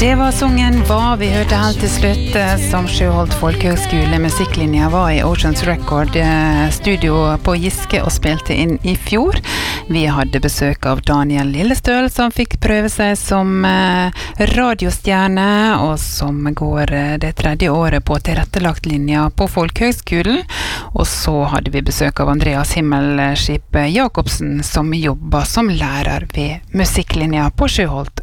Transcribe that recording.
Det var sången Hva vi hørte helt til slutt, som Sjøholt Folkehøgskole musikklinja var i Oceans Record studio på Giske og spilte inn i fjor. Vi hadde besøk av Daniel Lillestøl, som fikk prøve seg som radiostjerne, og som går det 3. året på tilrettelagt linja på Folkehøgskolen. Og så hadde vi besøk av Andreas Himmelskip Jakobsen, som jobber som lærer ved musikklinja på Sjøholt